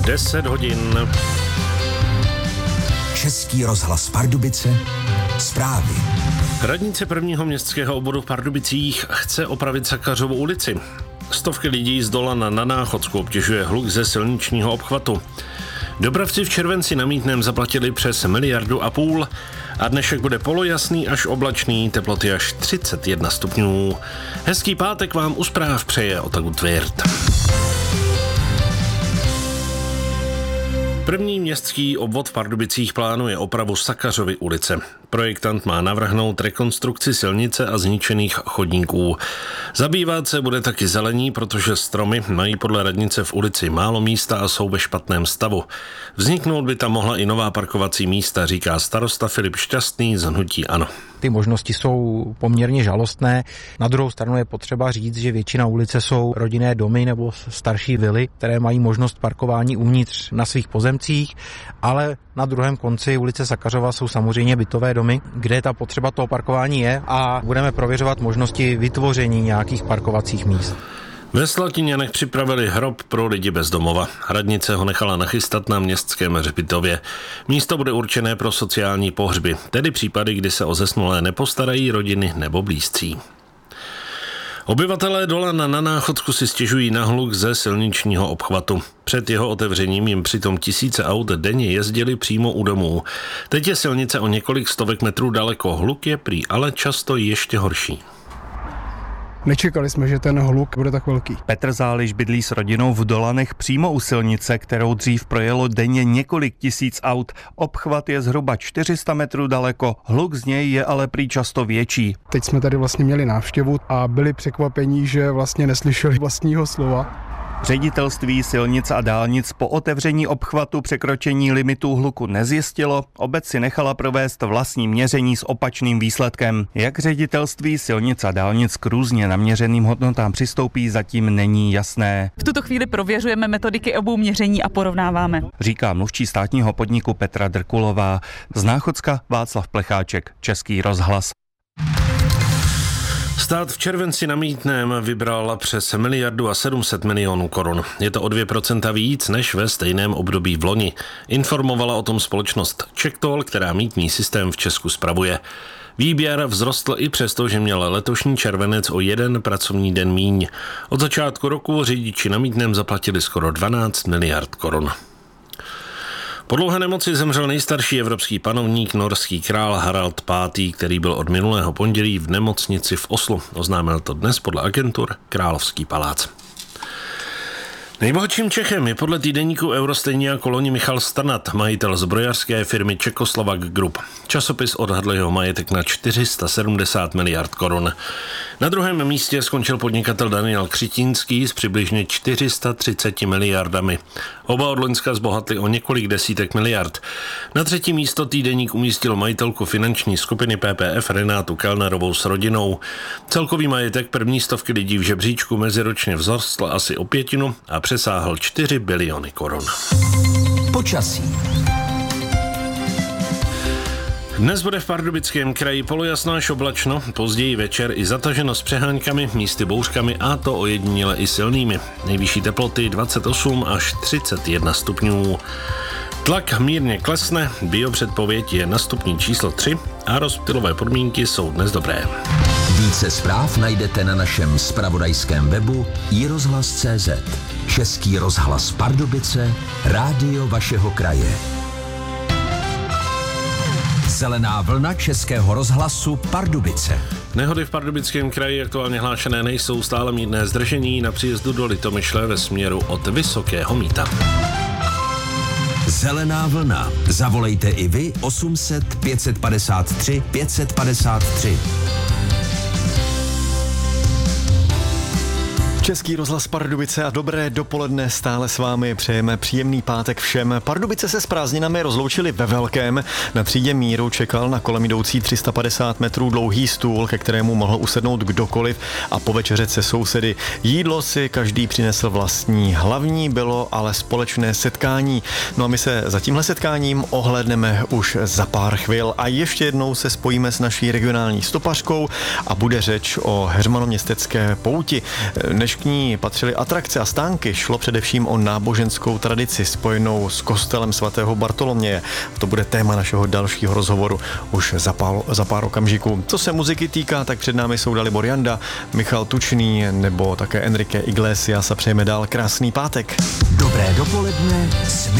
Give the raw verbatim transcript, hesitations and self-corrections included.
deset hodin. Český rozhlas Pardubice, zprávy. Radnice prvního městského obvodu v Pardubicích chce opravit Sakařovu ulici. Stovky lidí z Dolana na Náchodsku obtěžuje hluk ze silničního obchvatu. Dopravci v červenci na mýtném zaplatili přes miliardu a půl a dnešek bude polojasný až oblačný, teploty až třicet jedna stupňů. Hezký pátek vám u zpráv přeje Otaku Tvěrt. První městský obvod v Pardubicích plánuje opravu Sakařovy ulice. Projektant má navrhnout rekonstrukci silnice a zničených chodníků. Zabývat se bude taky zelení, protože stromy mají podle radnice v ulici málo místa a jsou ve špatném stavu. Vzniknout by tam mohla i nová parkovací místa, říká starosta Filip Šťastný z hnutí ANO. Ty možnosti jsou poměrně žalostné. Na druhou stranu je potřeba říct, že většina ulice jsou rodinné domy nebo starší vily, které mají možnost parkování uvnitř na svých pozemcích, ale na druhém konci ulice Sakařova jsou samozřejmě bytové domy, kde ta potřeba toho parkování je a budeme prověřovat možnosti vytvoření nějakých parkovacích míst. Ve Slatiněnech připravili hrob pro lidi bez domova. Radnice ho nechala nachystat na městském hřbitově. Místo bude určené pro sociální pohřby, tedy případy, kdy se o zesnulé nepostarají rodiny nebo blízcí. Obyvatelé Dolana na Náchodsku si stěžují na hluk ze silničního obchvatu. Před jeho otevřením jim přitom tisíce aut denně jezdili přímo u domů. Teď je silnice o několik stovek metrů daleko, hluk je prý ale často ještě horší. Nečekali jsme, že ten hluk bude tak velký. Petr Záliš bydlí s rodinou v Dolanech přímo u silnice, kterou dřív projelo denně několik tisíc aut. Obchvat je zhruba čtyři sta metrů daleko, hluk z něj je ale prý často větší. Teď jsme tady vlastně měli návštěvu a byli překvapení, že vlastně neslyšeli vlastního slova. Ředitelství silnic a dálnic po otevření obchvatu překročení limitů hluku nezjistilo, obec si nechala provést vlastní měření s opačným výsledkem. Jak ředitelství silnic a dálnic k různě naměřeným hodnotám přistoupí, zatím není jasné. V tuto chvíli prověřujeme metodiky obou měření a porovnáváme, říká mluvčí státního podniku Petra Drkulová. Z Náchodska Václav Plecháček, Český rozhlas. Stát v červenci na mýtném vybral přes miliardu a sedm set milionů korun. Je to o dvě procenta víc než ve stejném období v loni. Informovala o tom společnost CzechToll, která mýtný systém v Česku spravuje. Výběr vzrostl i přesto, že měl letošní červenec o jeden pracovní den míň. Od začátku roku řidiči na mýtném zaplatili skoro dvanáct miliard korun. Po dlouhé nemoci zemřel nejstarší evropský panovník, norský král Harald pátý., který byl od minulého pondělí v nemocnici v Oslu. Oznámil to dnes podle agentur Královský palác. Nejbohatším Čechem je podle týdeníku Euro stejně jako loni Michal Strnad, majitel zbrojařské firmy Czechoslovak Group. Časopis odhadl jeho majetek na čtyři sta sedmdesát miliard korun. Na druhém místě skončil podnikatel Daniel Křetínský s přibližně čtyři sta třiceti miliardami. Oba od loňska zbohatli o několik desítek miliard. Na třetí místo týdeník umístil majitelku finanční skupiny P P F Renátu Kellnerovou s rodinou. Celkový majetek první stovky lidí v žebříčku meziročně vzrostl asi o pětinu a přesáhl čtyři biliony korun. Počasí. Dnes bude v Pardubickém kraji polojasno až oblačno, později večer i zataženo s přeháňkami, místy bouřkami a to ojediněle i silnými. Nejvyšší teploty dvacet osm až třicet jedna stupňů. Tlak mírně klesne, biopředpověď je na stupni číslo tři a rozptylové podmínky jsou dnes dobré. Více zpráv najdete na našem zpravodajském webu i rozhlas tečka cé zet. Český rozhlas Pardubice, rádio vašeho kraje. Zelená vlna Českého rozhlasu Pardubice. Nehody v Pardubickém kraji aktuálně hlášené nejsou, stále mírné zdržení na příjezdu do Litomyšle ve směru od Vysokého Mýta. Zelená vlna. Zavolejte i vy osm set pět padesát tři pět padesát tři. Český rozhlas Pardubice a dobré dopoledne, stále s vámi přejeme příjemný pátek všem. Pardubice se s prázdninami rozloučili ve velkém. Na třídě Míru čekal na kolem jdoucí tři sta padesát metrů dlouhý stůl, ke kterému mohl usednout kdokoliv a povečeřet se sousedy. Jídlo si každý přinesl vlastní, hlavní bylo ale společné setkání. No a my se za tímhle setkáním ohlédneme už za pár chvil a ještě jednou se spojíme s naší regionální stopařkou a bude řeč o heřmanoměstecké pouti. Než než k ní patřily atrakce a stánky, šlo především o náboženskou tradici spojenou s kostelem svatého Bartoloměje. To bude téma našeho dalšího rozhovoru už za pár, za pár okamžiků. Co se muziky týká, tak před námi jsou Dalibor Janda, Michal Tučný nebo také Enrique Iglesias a přejeme dál krásný pátek. Dobré dopoledne s